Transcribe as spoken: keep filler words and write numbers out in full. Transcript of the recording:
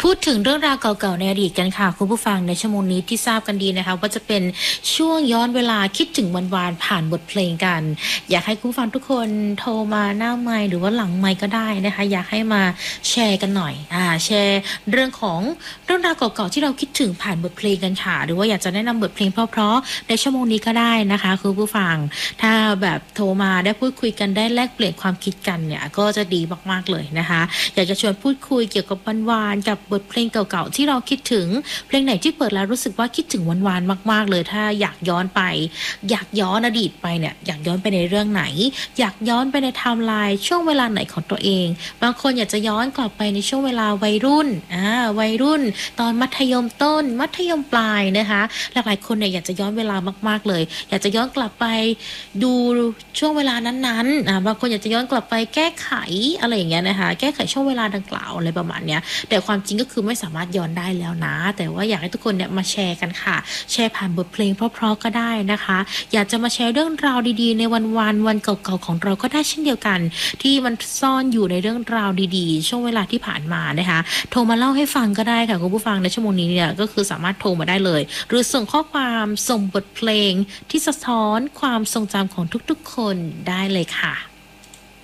พูดถึงเรื่องราวเก่าๆในอดีตกันค่ะคุณผู้ฟังในชั่วโมงนี้ที่ทราบกันดีนะคะว่าจะเป็นช่วงย้อนเวลาคิดถึงวันวานผ่านบทเพลงกันอยากให้คุณผู้ฟังทุกคนโทรมาหน้าไมค์หรือว่าหลังไมค์ก็ได้นะคะอยากให้มาแชร์กันหน่อยอ่าแชร์เรื่องของเรื่องราวเก่าๆที่เราคิดถึงผ่านบทเพลงกันค่ะหรือว่าอยากจะแนะนำบทเพลงเพราะๆในชั่วโมงนี้ก็ได้นะคะคุณผู้ฟังถ้าแบบโทรมาได้พูดคุยกันได้แลกเปลี่ยนความคิดกันเนี่ยก็จะดีมากๆเลยนะคะอยากจะชวนพูดคุยเกี่ยวกับวันวานกับบทเพลงเก่าๆที่เราคิดถึงเพลงไหนที่เปิดแล้วรู้สึกว่าคิดถึงวันวานมากๆเลยถ้าอยากย้อนไปอยากย้อนอดีตไปเนี่ยอยากย้อนไปในเรื่องไหนอยากย้อนไปในไทม์ไลน์ช่วงเวลาไหนของตัวเองบางคนอยากจะย้อนกลับไปในช่วงเวลาวัยรุ่นอ่าวัยรุ่นตอนมัธยมต้นมัธยมปลายนะคะหลายๆคนเนี่ยอยากจะย้อนเวลามากๆเลยอยากจะย้อนกลับไปดูช่วงเวลานั้นๆอ่าบางคนอยากจะย้อนกลับไปแก้ไขอะไรอย่างเงี้ยนะคะแก้ไขช่วงเวลาดังกล่าวอะไรประมาณเนี้ยแต่ความจริงก็คือไม่สามารถย้อนได้แล้วนะแต่ว่าอยากให้ทุกคนเนี่ยมาแชร์กันค่ะแชร์ผ่านบทเพลงเพราะๆก็ได้นะคะอยากจะมาแชร์เรื่องราวดีๆในวันวานวันเก่าๆของเราก็ได้เช่นเดียวกันที่มันซ่อนอยู่ในเรื่องราวดีๆช่วงเวลาที่ผ่านมานะคะโทรมาเล่าให้ฟังก็ได้ค่ะคุณผู้ฟังในชั่วโมงนี้เนี่ยก็คือสามารถโทรมาได้เลยหรือส่งข้อความส่งบทเพลงที่สะท้อนความทรงจำของทุกๆคนได้เลยค่ะ